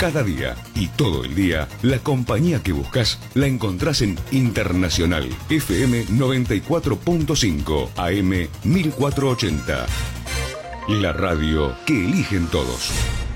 Cada día y todo el día, la compañía que buscas la encontrás en Internacional FM 94.5 AM 1480. La radio que eligen todos.